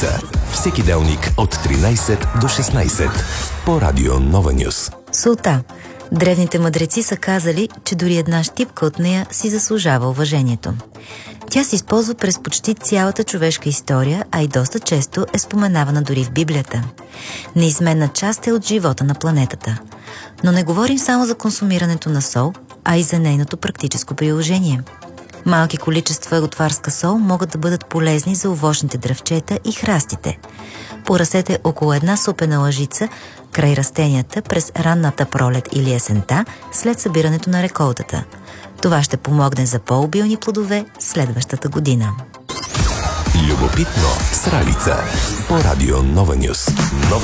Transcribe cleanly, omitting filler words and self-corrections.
Всеки делник от 13 до 16 по Радио Нова Нюс. Солта. Древните мъдреци са казали, че дори една щипка от нея си заслужава уважението. Тя се използва през почти цялата човешка история, а и доста често е споменавана дори в Библията. Неизменна част е от живота на планетата. Но не говорим само за консумирането на сол, а и за нейното практическо приложение. Малки количества готварска сол могат да бъдат полезни за овощните дръвчета и храстите. Поръсете около една супена лъжица край растенията през ранната пролет или есента след събирането на реколтата. Това ще помогне за по-обилни плодове следващата година. Любопитно с Ралица по Радио Нова Нюс.